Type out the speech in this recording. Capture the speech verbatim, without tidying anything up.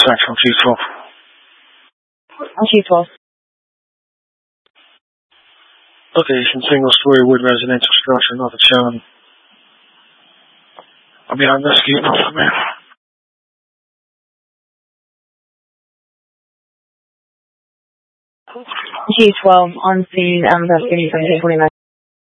dispatch on G twelve. On G twelve. Location, single-story wood residential structure, North of Shawnee. I'll be on rescue, Alpha Man. G twelve on scene, um, investigating seventeen twenty-nine.